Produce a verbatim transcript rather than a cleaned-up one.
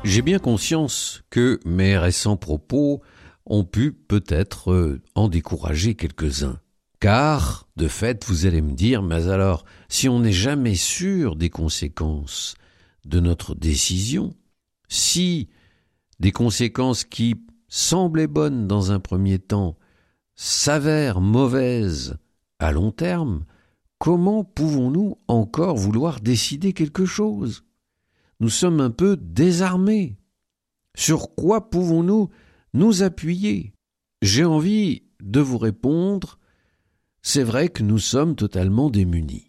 J'ai bien conscience que mes récents propos ont pu peut-être euh, en décourager quelques-uns. Car, de fait, vous allez me dire, mais alors, si on n'est jamais sûr des conséquences de notre décision, si des conséquences qui semblaient bonnes dans un premier temps s'avèrent mauvaises à long terme, comment pouvons-nous encore vouloir décider quelque chose ? Nous sommes un peu désarmés. Sur quoi pouvons-nous nous appuyer ? J'ai envie de vous répondre, c'est vrai que nous sommes totalement démunis.